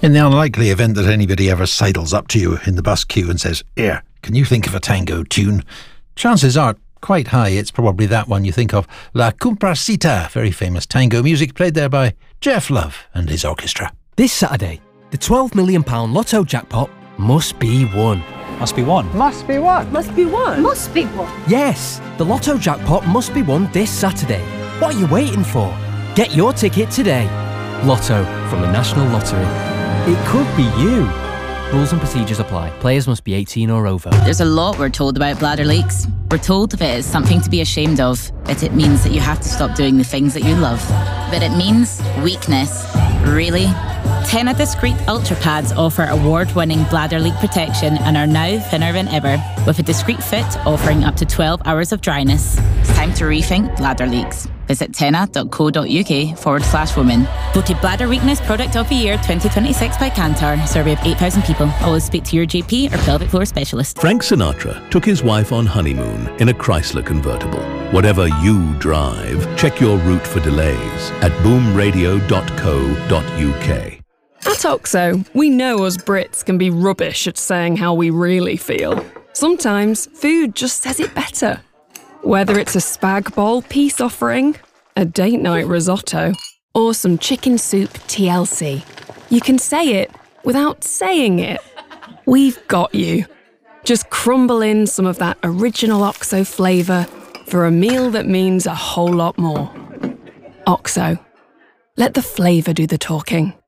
In the unlikely event that anybody ever sidles up to you in the bus queue and says, "Here, can you think of a tango tune?" chances are quite high it's probably that one you think of, La Comparsita, very famous tango music played there by Jeff Love and his orchestra. This Saturday, the £12 million lotto jackpot must be won. Must be won. Must be won. Must be won. Must be won. Yes, the lotto jackpot must be won this Saturday. What are you waiting for? Get your ticket today. Lotto from the National Lottery. It could be you. Rules and procedures apply. Players must be 18 or over. There's a lot we're told about bladder leaks. We're told that it's something to be ashamed of, that it means that you have to stop doing the things that you love. But it means weakness. Really? Tena Discreet Ultra Pads offer award-winning bladder leak protection and are now thinner than ever, with a discreet fit offering up to 12 hours of dryness. It's time to rethink bladder leaks. Visit tena.co.uk/women. Voted Bladder Weakness Product of the Year 2026 by Kantar. Survey of 8,000 people. Always speak to your GP or pelvic floor specialist. Frank Sinatra took his wife on honeymoon in a Chrysler convertible. Whatever you drive, check your route for delays at boomradio.co.uk. At OXO, we know us Brits can be rubbish at saying how we really feel. Sometimes food just says it better. Whether it's a spag bol peace offering, a date night risotto, or some chicken soup TLC, you can say it without saying it. We've got you. Just crumble in some of that original OXO flavour for a meal that means a whole lot more. OXO. Let the flavour do the talking.